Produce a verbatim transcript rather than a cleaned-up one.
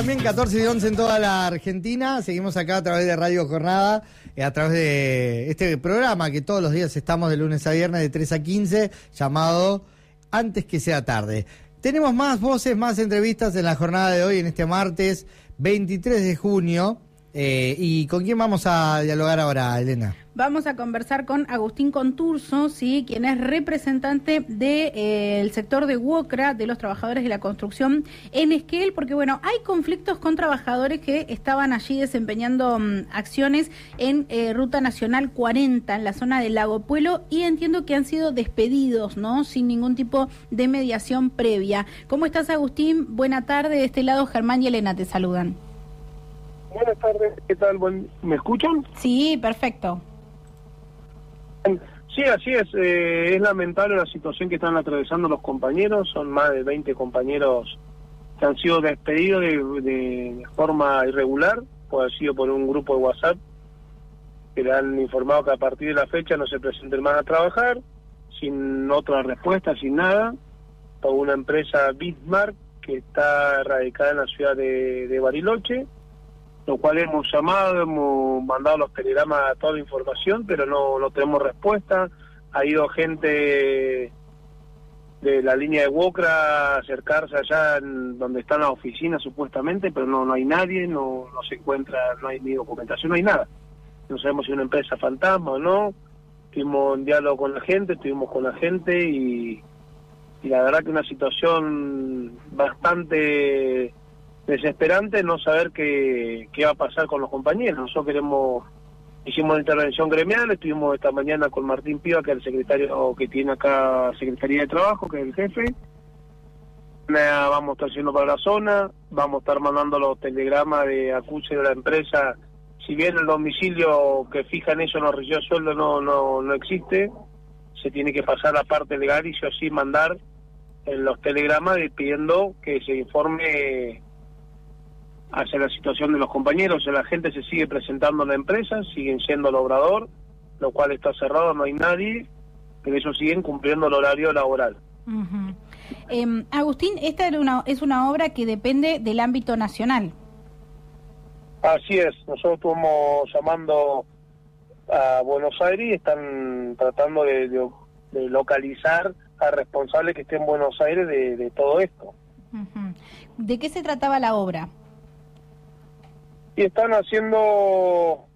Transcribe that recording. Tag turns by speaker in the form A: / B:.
A: también catorce y once en toda la Argentina. Seguimos acá a través de Radio Jornada, eh, a través de este programa que todos los días estamos de lunes a viernes de tres a quince, llamado Antes que sea tarde. Tenemos más voces, más entrevistas en la jornada de hoy, en este martes veintitrés de junio. Eh, ¿Y con quién vamos a dialogar ahora, Elena?
B: Vamos a conversar con Agustín Conturso, ¿sí?, quien es representante del de, eh, sector de UOCRA, de los trabajadores de la construcción en Esquel, porque bueno, hay conflictos con trabajadores que estaban allí desempeñando um, acciones en eh, Ruta Nacional cuarenta, en la zona del Lago Puelo, y entiendo que han sido despedidos, ¿no?, sin ningún tipo de mediación previa. ¿Cómo estás, Agustín? Buena tarde, de este lado Germán y Elena te saludan.
C: Buenas tardes, ¿qué tal? Buen... ¿Me escuchan?
B: Sí, perfecto.
C: Sí, así es. Eh, es lamentable la situación que están atravesando los compañeros. Son más de veinte compañeros que han sido despedidos de, de, de forma irregular, pues ha sido por un grupo de WhatsApp que le han informado que a partir de la fecha no se presenten más a trabajar, sin otra respuesta, sin nada, por una empresa Bismarck que está radicada en la ciudad de, de Bariloche, lo cual hemos llamado, hemos mandado los telegramas a toda la información, pero no, no tenemos respuesta. Ha ido gente de la línea de UOCRA a acercarse allá en donde están las oficinas supuestamente, pero no, no hay nadie, no, no se encuentra, no hay ni documentación, no hay nada. No sabemos si es una empresa fantasma o no. Estuvimos en diálogo con la gente, estuvimos con la gente y, y la verdad que una situación bastante desesperante, no saber qué, qué va a pasar con los compañeros. Nosotros queremos, hicimos una intervención gremial, estuvimos esta mañana con Martín Piva, que es el secretario que tiene acá Secretaría de Trabajo, que es el jefe. Vamos a estar yendo para la zona, vamos a estar mandando los telegramas de acuse de la empresa. Si bien el domicilio que fijan ellos en los recibos de sueldo no, no, no existe, se tiene que pasar la parte legal y yo así mandar en los telegramas pidiendo que se informe hacia la situación de los compañeros. O sea, la gente se sigue presentando en la empresa, siguen siendo el obrador, lo cual está cerrado, no hay nadie, pero ellos siguen cumpliendo el horario laboral.
B: Uh-huh. eh, Agustín, esta era una, es una obra que depende del ámbito nacional.
C: Así es, nosotros estuvimos llamando a Buenos Aires y están tratando de, de, de localizar al responsable que esté en Buenos Aires de, de todo esto.
B: Uh-huh. ¿De qué se trataba la obra?
C: Y están haciendo